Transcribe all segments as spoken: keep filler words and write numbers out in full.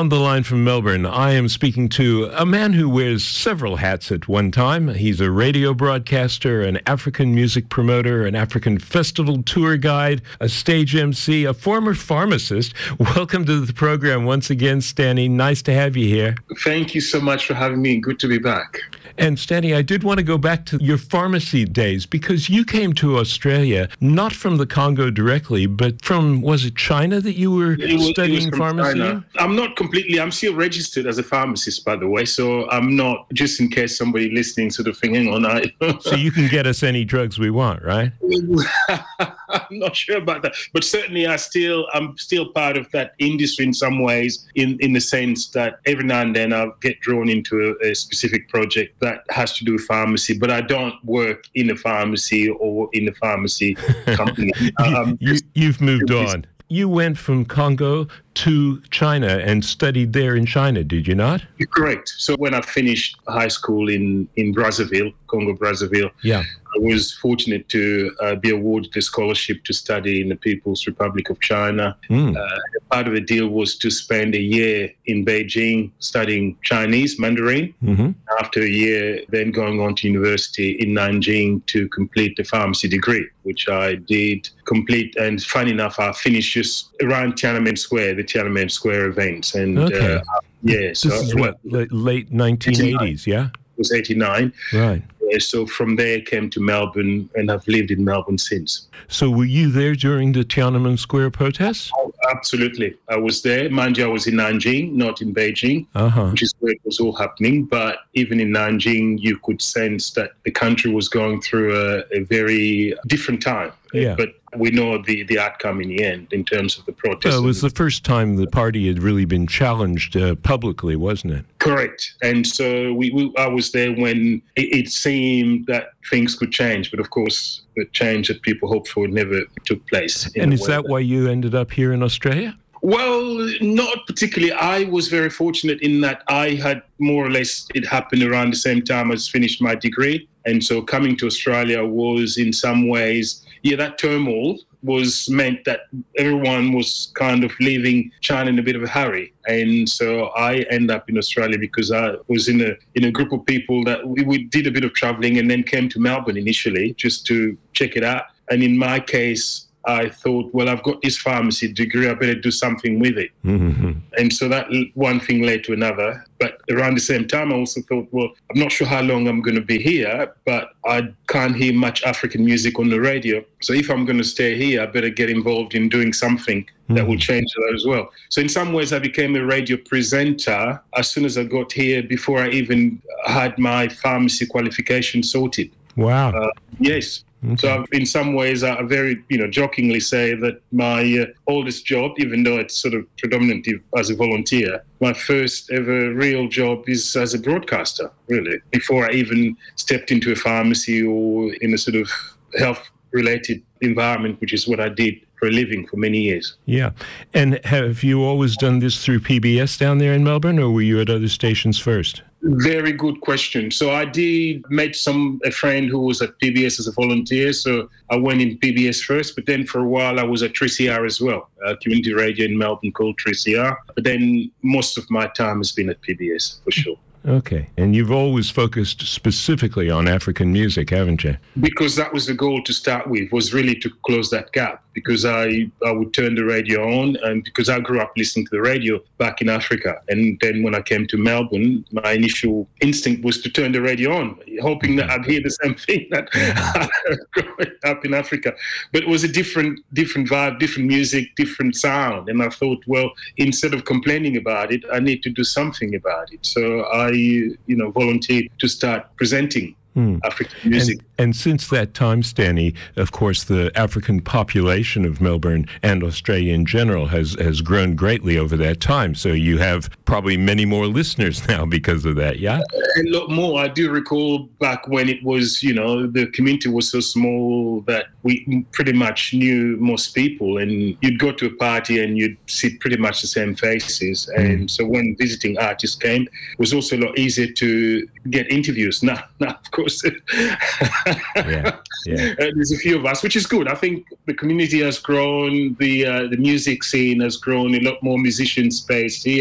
On the line from Melbourne, I am speaking to a man who wears several hats at one time. He's a radio broadcaster, an African music promoter, an African festival tour guide, a stage M C, a former pharmacist. Welcome to the program once again, Stanny. Nice to have you here. Thank you so much for having me. Good to be back. And Stanny, I did want to go back to your pharmacy days because you came to Australia not from the Congo directly, but from, was it China that you were it was, studying it was pharmacy? China. I'm not completely, I'm still registered as a pharmacist, by the way, so I'm not, just in case somebody listening sort of thinking, oh, no. So you can get us any drugs we want, right? I'm not sure about that, but certainly I still, I'm still part of that industry in some ways, in, in the sense that every now and then I'll get drawn into a, a specific project that has to do with pharmacy, but I don't work in a pharmacy or in a pharmacy company. Um, you, you've moved on. You went from Congo to China and studied there in China, did you not? Correct. So when I finished high school in, in Brazzaville, Congo, Brazzaville, yeah. I was fortunate to uh, be awarded a scholarship to study in the People's Republic of China. Mm. Uh, part of the deal was to spend a year in Beijing studying Chinese, Mandarin. Mm-hmm. After a year, then going on to university in Nanjing to complete the pharmacy degree, which I did complete. And funny enough, I finished just around Tiananmen Square, the Tiananmen Square events. And okay. uh, yeah, this so is what, late nineteen eighties, yeah? It was eighty-nine. Right. So from there, came to Melbourne, and I've lived in Melbourne since. So were you there during the Tiananmen Square protests? Oh, absolutely. I was there. Mind you, I was in Nanjing, not in Beijing, uh-huh. which is where it was all happening. But even in Nanjing, you could sense that the country was going through a, a very different time. Yeah. But we know the, the outcome in the end in terms of the protest. Well, it was the first time the party had really been challenged uh, publicly, wasn't it? Correct. And so we, we I was there when it, it seemed that things could change. But of course, the change that people hoped for never took place. And is that, that why you ended up here in Australia? Well, not particularly. I was very fortunate in that I had more or less, it happened around the same time as finished my degree. And so coming to Australia was in some ways, yeah, that turmoil was meant that everyone was kind of leaving China in a bit of a hurry. And so I end up in Australia because I was in a in a group of people that we, we did a bit of traveling and then came to Melbourne initially just to check it out. And in my case, I thought, well, I've got this pharmacy degree, I better do something with it. Mm-hmm. And so that one thing led to another. But around the same time, I also thought, well, I'm not sure how long I'm going to be here, but I can't hear much African music on the radio. So if I'm going to stay here, I better get involved in doing something mm-hmm. that will change that as well. So in some ways, I became a radio presenter as soon as I got here, before I even had my pharmacy qualification sorted. Wow. Uh, yes. Okay. So I've, in some ways, I very, you know, jokingly say that my uh, oldest job, even though it's sort of predominantly as a volunteer, my first ever real job is as a broadcaster, really, before I even stepped into a pharmacy or in a sort of health-related environment, which is what I did for a living for many years. Yeah. And have you always done this through P B S down there in Melbourne, or were you at other stations first? Very good question. So I did met some a friend who was at P B S as a volunteer. So I went in P B S first, but then for a while I was at three C R as well, a community radio in Melbourne called three C R. But then most of my time has been at P B S for sure. Okay. And you've always focused specifically on African music, haven't you? Because that was the goal to start with, was really to close that gap. Because I, I would turn the radio on, and because I grew up listening to the radio back in Africa. And then when I came to Melbourne, my initial instinct was to turn the radio on, hoping that I'd hear the same thing that I heard growing up in Africa. But it was a different different vibe, different music, different sound. And I thought, well, instead of complaining about it, I need to do something about it. So I, you know, volunteered to start presenting Hmm. African music. And, and since that time, Stanny, of course, the African population of Melbourne and Australia in general has, has grown greatly over that time. So you have probably many more listeners now because of that, yeah? A lot more. I do recall back when it was, you know, the community was so small that we pretty much knew most people, and you'd go to a party and you'd see pretty much the same faces. Hmm. And so when visiting artists came, it was also a lot easier to get interviews. Now, now of course, yeah, yeah. Uh, there's a few of us, which is good. I think the community has grown, the uh, the music scene has grown, a lot more musician space here.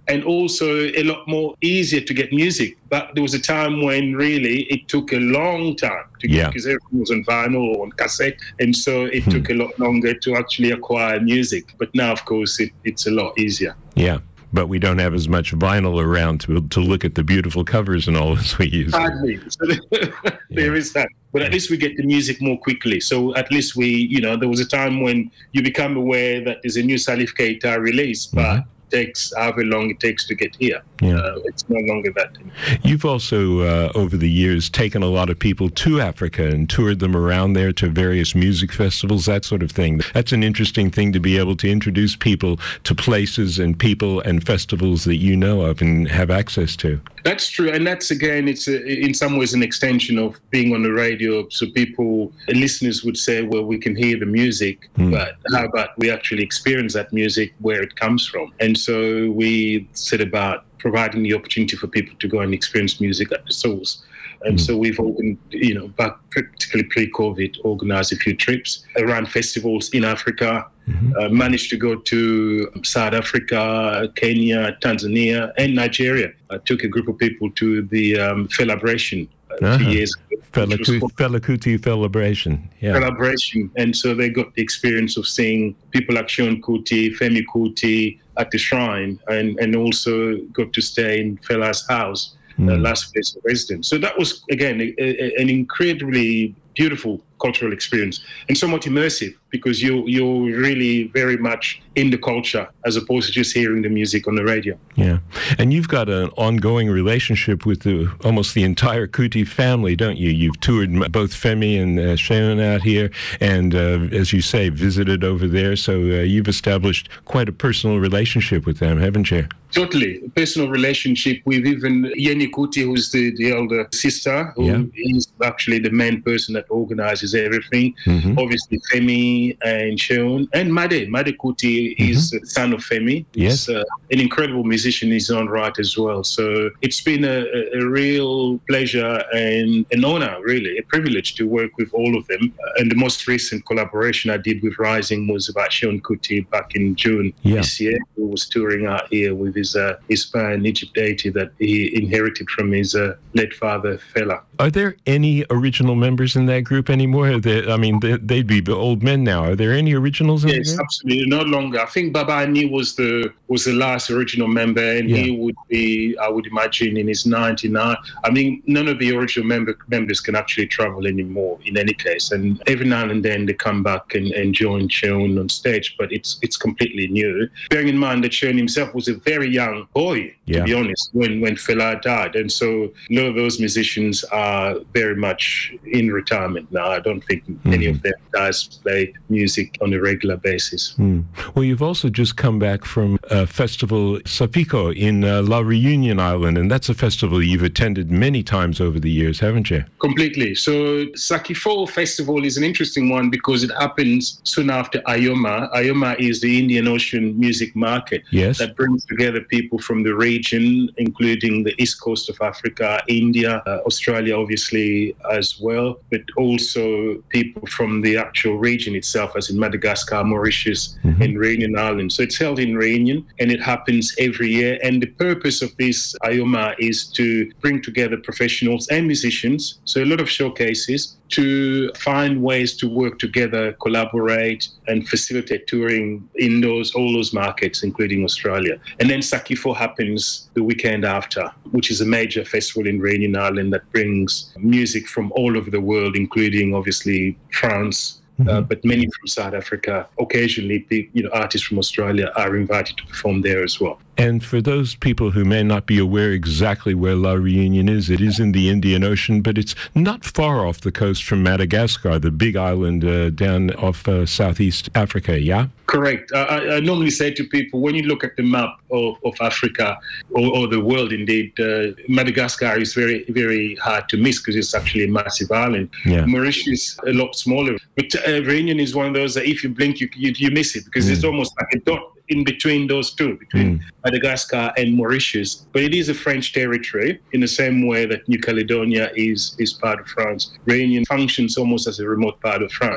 and also a lot more easier to get music. But there was a time when really it took a long time to get, yeah. because everything was on vinyl or on cassette, and so it hmm. took a lot longer to actually acquire music. But now, of course, it, it's a lot easier. Yeah. But we don't have as much vinyl around to to look at the beautiful covers and all as we use. Hardly. So there yeah. is that. But at least we get the music more quickly. So at least we, you know, there was a time when you become aware that there's a new Salif Keita release, but mm-hmm. takes however long it takes to get here. Yeah. Uh, it's no longer that. You've also, uh, over the years, taken a lot of people to Africa and toured them around there to various music festivals, that sort of thing. That's an interesting thing to be able to introduce people to places and people and festivals that you know of and have access to. That's true. And that's, again, it's a, in some ways an extension of being on the radio. So people, listeners would say, well, we can hear the music, mm. but how about we actually experience that music where it comes from? And so we set about providing the opportunity for people to go and experience music at the source. And mm. so we've, organ- you know, back particularly pre-COVID, organized a few trips around festivals in Africa, mm-hmm. uh, managed to go to South Africa, Kenya, Tanzania, and Nigeria. I took a group of people to the um, Celebration uh, uh-huh. two years ago. Fela Kuti Celebration. Yeah. Celebration. And so they got the experience of seeing people like Seun Kuti, Femi Kuti at the shrine, and, and also got to stay in Fela's house. Uh, last place of residence. So that was, again, a, a, an incredibly beautiful cultural experience and somewhat immersive, because you, you're really very much in the culture as opposed to just hearing the music on the radio. Yeah. And you've got an ongoing relationship with the, almost the entire Kuti family, don't you? You've toured both Femi and uh, Seun out here and, uh, as you say, visited over there. So uh, you've established quite a personal relationship with them, haven't you? Totally. A personal relationship with even Yeni Kuti, who's the, the elder sister, who yeah. is actually the main person that organizes everything. Mm-hmm. Obviously, Femi and Seun and Made. Made Kuti mm-hmm. is the son of Femi. Yes. He's uh, an incredible musician in his own right as well. So it's been a, a real pleasure and an honor, really, a privilege to work with all of them. And the most recent collaboration I did with Rising was about Seun Kuti back in June yeah. this year, who was touring out here with his, uh, his band, Egypt eighty, that he inherited from his uh, late father, Fela. Are there any original members in that group anymore? They, I mean, they, they'd be old men now. Are there any originals in yes, the group? Absolutely. No longer. I think Baba Ani was the was the last original member, and yeah. he would be, I would imagine, in his ninety-nine. I mean, none of the original member, members can actually travel anymore, in any case. And every now and then they come back and, and join Seun on stage, but it's it's completely new. Bearing in mind that Seun himself was a very young boy, yeah. to be honest, when, when Fela died. And so a lot of those musicians are very much in retirement now. I don't think mm. any of them guys play music on a regular basis. Mm. Well, you've also just come back from a festival, Sapiko, in uh, La Reunion Island, and that's a festival you've attended many times over the years, haven't you? Completely. So Sakifo Festival is an interesting one because it happens soon after Ayoma. Ayoma is the Indian Ocean music market yes. that brings together people from the region, including the east coast of Africa, India, uh, Australia, obviously, as well, but also people from the actual region itself, as in Madagascar, Mauritius, mm-hmm. and Reunion Island. So it's held in Reunion, and it happens every year. And the purpose of this Ayoma is to bring together professionals and musicians, so a lot of showcases, to find ways to work together, collaborate, and facilitate touring in those all those markets, including Australia. And then Sakifo happens the weekend after, which is a major festival in Reunion Island that brings music from all over the world, including obviously France, Mm-hmm. Uh, but many from South Africa. Occasionally, you know, artists from Australia are invited to perform there as well. And for those people who may not be aware exactly where La Reunion is, it is in the Indian Ocean, but it's not far off the coast from Madagascar, the big island uh, down off uh, Southeast Africa, yeah? Correct. I, I normally say to people, when you look at the map of, of Africa, or, or the world indeed, uh, Madagascar is very, very hard to miss because it's actually a massive island. Yeah. Mauritius a lot smaller. But uh, Reunion is one of those that if you blink, you, you, you miss it because mm. it's almost like a dot in between those two, between mm. Madagascar and Mauritius. But it is a French territory in the same way that New Caledonia is, is part of France. Reunion functions almost as a remote part of France.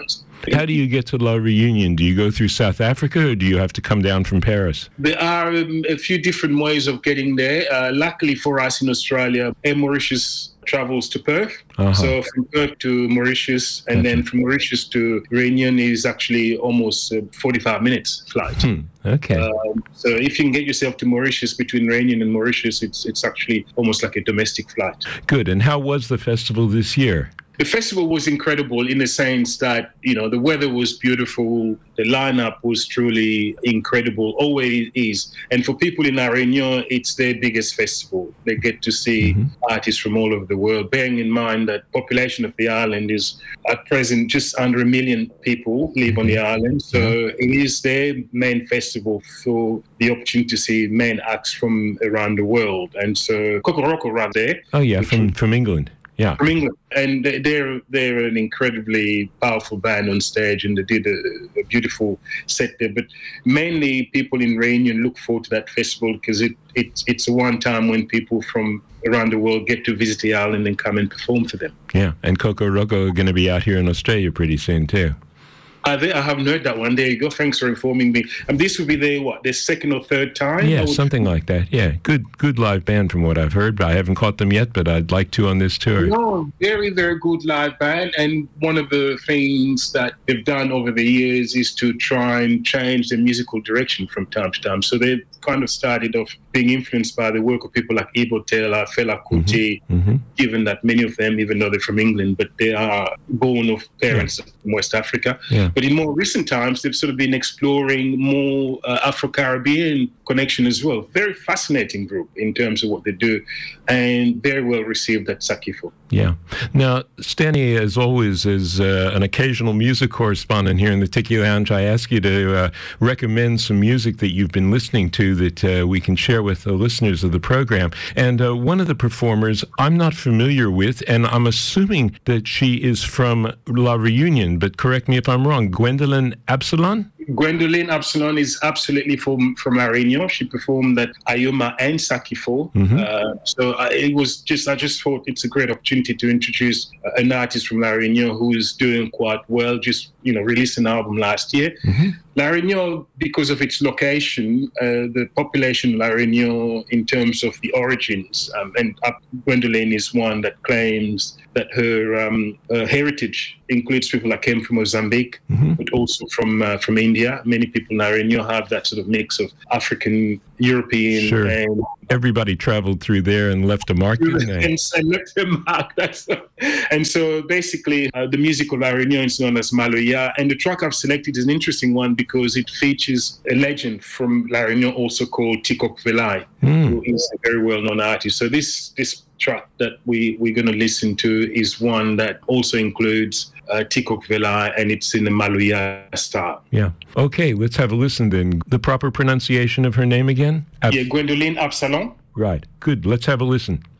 How do you get to La Réunion? Do you go through South Africa, or do you have to come down from Paris? There are um, a few different ways of getting there. Uh, luckily for us in Australia, Air Mauritius travels to Perth. Uh-huh. So from Perth to Mauritius, and gotcha. Then from Mauritius to Réunion is actually almost a forty-five minutes flight. Hmm. Okay. Um, so if you can get yourself to Mauritius, between Réunion and Mauritius, it's it's actually almost like a domestic flight. Good. And how was the festival this year? The festival was incredible in the sense that, you know, the weather was beautiful, the lineup was truly incredible, always is. And for people in La Réunion, it's their biggest festival. They get to see mm-hmm. artists from all over the world, bearing in mind that population of the island is at present just under a million people live mm-hmm. on the island. So mm-hmm. it is their main festival for the opportunity to see main acts from around the world. And so Kokoroko ran there. Oh, yeah, from, from England. Yeah, from England, and they're they're an incredibly powerful band on stage, and they did a, a beautiful set there. But mainly, people in Réunion look forward to that festival because it it's it's a one time when people from around the world get to visit the island and come and perform for them. Yeah, and Kokoroko are going to be out here in Australia pretty soon too. I, I haven't heard that one. There you go. Thanks for informing me. And this will be their, what, their second or third time? Yeah, something like that. Yeah, good good live band from what I've heard. But I haven't caught them yet, but I'd like to on this tour. No, very, very good live band. And one of the things that they've done over the years is to try and change their musical direction from time to time. So they've kind of started off being influenced by the work of people like Ibo Taylor, Fela Kuti, mm-hmm. Mm-hmm. given that many of them, even though they're from England, but they are born of parents yeah. from West Africa. Yeah. But in more recent times, they've sort of been exploring more uh, Afro-Caribbean connection as well. Very fascinating group in terms of what they do, and very well received at Sakifo. Yeah. Now, Stanley, as always, is uh, an occasional music correspondent here in the Tiki Lounge. I ask you to uh, recommend some music that you've been listening to that uh, we can share with the listeners of the program. And uh, one of the performers I'm not familiar with, and I'm assuming that she is from La Réunion, but correct me if I'm wrong, Gwendoline Absalon? Gwendoline Absalon is absolutely from, from La Réunion. She performed at Ayoma and Sakifo. Mm-hmm. Uh, so I, it was just, I just thought it's a great opportunity to introduce an artist from La Réunion who's doing quite well, just, you know, released an album last year. Mm-hmm. La Réunion, because of its location, uh, the population of La Réunion in terms of the origins, um, and uh, Gwendoline is one that claims that her um, uh, heritage includes people that came from Mozambique, mm-hmm. but also from uh, from India. Many people in La Réunion have that sort of mix of African, European. Sure. And everybody traveled through there and left a mark, didn't they? And, and left a mark. That's and so basically, uh, the music of La Réunion is known as Maloya, and the track I've selected is an interesting one because it features a legend from La Réunion, also called Tikok Velai, mm. who is a very well-known artist. So this this track that we we're going to listen to is one that also includes uh, Tikok Velai, and it's in the Maloya style. Yeah. Okay, let's have a listen then. The proper pronunciation of her name again? Ab- yeah, Gwendoline Absalon. Right. Good. Let's have a listen.